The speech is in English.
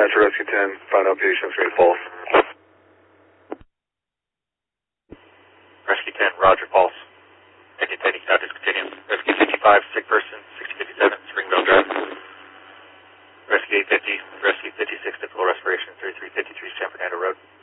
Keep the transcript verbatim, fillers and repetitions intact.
Dispatcher, Rescue ten, find out patients, Great Falls. Rescue ten, Roger, Pulse. Take it, take it, now discontinue. Rescue fifty-five, sick person, sixty fifty-seven, Springville Drive. Rescue eight fifty, Rescue fifty-six, typical respiration, thirty-three fifty-three, San Fernando Road.